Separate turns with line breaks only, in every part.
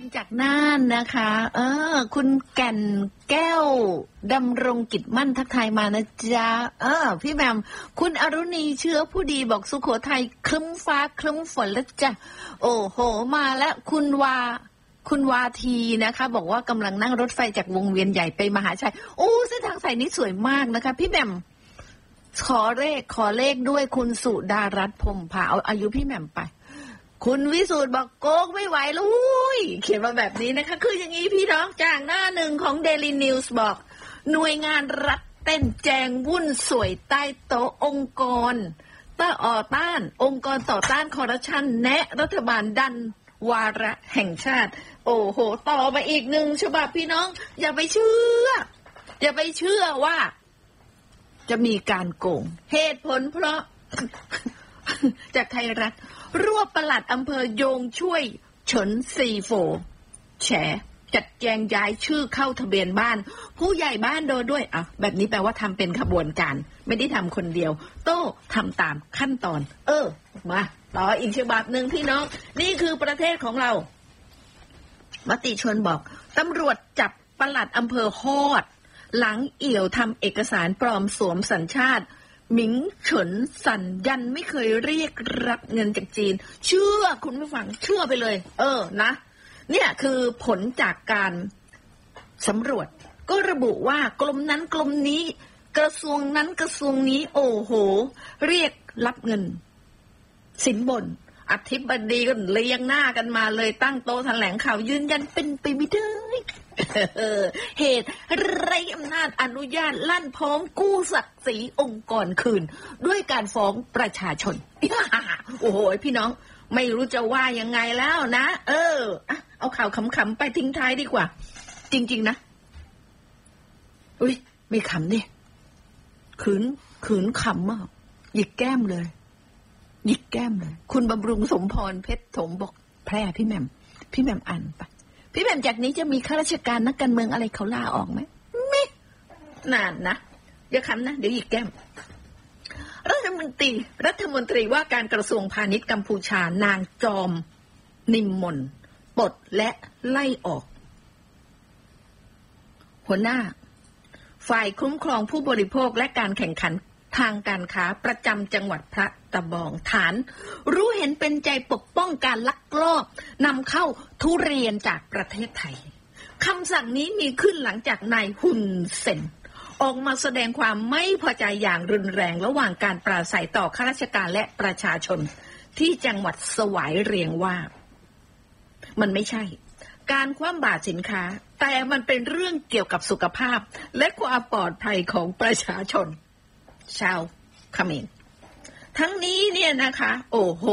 จากน่านนะคะคุณแก่นแก้วดำรงกิจมั่นทักทายมานะจ๊ะพี่แหม่มคุณอรุณีเชื้อผู้ดีบอกสุโขทัยครึ้มฟ้าครึ้มฝนแล้วจ้ะโอ้โหมาแล้วคุณวาทีนะคะบอกว่ากำลังนั่งรถไฟจากวงเวียนใหญ่ไปมหาชัยโอ้เส้นทางสายนี้สวยมากนะคะพี่แหม่มขอเลขด้วยคุณสุดารัตน์พรหมพาเอาอายุพี่แหม่มไปคุณวิสูตรบอกโกงไม่ไหวลุยเขียนมาแบบนี้นะคะคืออย่างนี้พี่น้องจากหน้าหนึ่งของ Daily News บอกหน่วยงานรัฐเต้นแจงวุ่นสวยใต้โต๊ะองค์กรองค์กรต่อต้านคอร์รัปชันแนะรัฐบาลดันวาระแห่งชาติโอ้โหต่อมาอีกหนึ่งฉบับพี่น้องอย่าไปเชื่อว่าจะมีการโกงเหตุผลเพราะ จากไทยรัฐรวบปลัดอำเภอโยงช่วยเฉินซีโฟแฉจัดแจงย้ายชื่อเข้าทะเบียนบ้านผู้ใหญ่บ้านโดยด้วยแบบนี้แปลว่าทำเป็นขบวนการไม่ได้ทำคนเดียวโต้ทำตามขั้นตอนมาต่ออีกฉบับหนึ่งพี่น้องนี่คือประเทศของเรามติชนบอกตำรวจจับปลัดอำเภอฮอดหลังเอี่ยวทำเอกสารปลอมสวมสัญชาติหมิงเฉินสันยันไม่เคยเรียกรับเงินจากจีนเชื่อคุณผู้ฟังเชื่อไปเลยนะเนี่ยคือผลจากการสำรวจก็ระบุว่ากรมนั้นกรมนี้กระทรวงนั้นกระทรวงนี้โอ้โหเรียกรับเงินสินบนอธิบดีก็เรียงหน้ากันมาเลยตั้งโต๊ะแถลงข่าวยืนยันเป็นไปไม่ได้เหตุไร้อำนาจอนุญาตลั่นพ้องกู้ศักดิ์ศรีองค์กรคืนด้วยการฟ้องประชาชน โอ้โหพี่น้องไม่รู้จะว่ายังไงแล้วนะเอาข่าวขำๆไปทิ้งท้ายดีกว่าจริงๆนะอุ้ยไม่ขำดิขืนขำอ่ะหยิกแก้มเลยคุณบำรุงสมพรเพชรถมบอกแพร่พี่แหม่มอ่านไปพี่แหม่มจากนี้จะมีข้าราชการนักการเมืองอะไรเขาลาออกไหมไม่นานนะเดี๋ยวคำนะเดี๋ยวหยิกแก้มรัฐมนตรีว่าการกระทรวงพาณิชย์กัมพูชานางจอมนิมมนปลดและไล่ออกหัวหน้าฝ่ายคุ้มครองผู้บริโภคและการแข่งขันทางการค้าประจำจังหวัดพระตะบองฐานรู้เห็นเป็นใจปกป้องการลักลอบนำเข้าทุเรียนจากประเทศไทยคำสั่งนี้มีขึ้นหลังจากนายฮุนเซนออกมาแสดงความไม่พอใจอย่างรุนแรงระหว่างการปราศัยต่อข้าราชการและประชาชนที่จังหวัดสวายเรียงว่ามันไม่ใช่การคว่ำบาตรสินค้าแต่มันเป็นเรื่องเกี่ยวกับสุขภาพและความปลอดภัยของประชาชนชาวเขมรทั้งนี้เนี่ยนะคะโอ้โห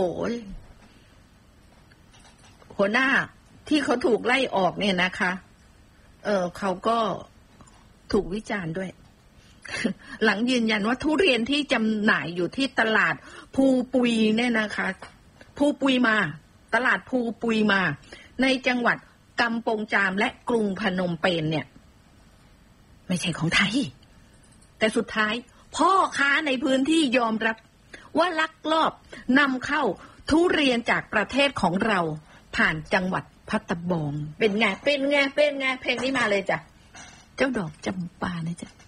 หัวหน้าที่เขาถูกไล่ออกเนี่ยนะคะเขาก็ถูกวิจารณ์ด้วย หลังยืนยันว่าทุเรียนที่จำหน่ายอยู่ที่ตลาดภูปุยเนี่ยนะคะภูปุยมาตลาดภูปุยมาในจังหวัดกำปงจามและกรุงพนมเปญเนี่ยไม่ใช่ของไทยแต่สุดท้ายพ่อค้าในพื้นที่ยอมรับว่าลักลอบนำเข้าทุเรียนจากประเทศของเราผ่านจังหวัดพัตตาบองเป็นไงเพลงนี้มาเลยจ้ะเจ้าดอกจำปานะจ๊ะ